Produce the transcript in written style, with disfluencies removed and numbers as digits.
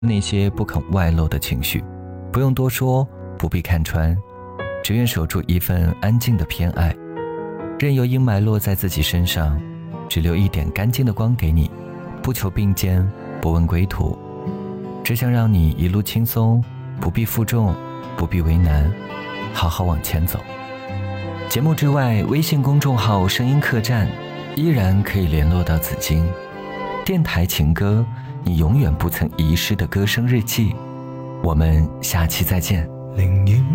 那些不肯外露的情绪，不用多说，不必看穿，只愿守住一份安静的偏爱，任由阴霾落在自己身上，只留一点干净的光给你，不求并肩，不问归途，只想让你一路轻松，不必负重，不必为难，好好往前走。节目之外，微信公众号声音客栈依然可以联络到紫荆。电台情歌，你永远不曾遗失的歌声日记。我们下期再见。